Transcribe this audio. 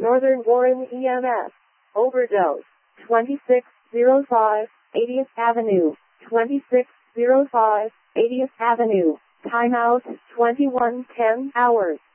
Northern Warren EMS. Overdose. 2605 80th Avenue. 2605 80th Avenue. Timeout 21:10 hours.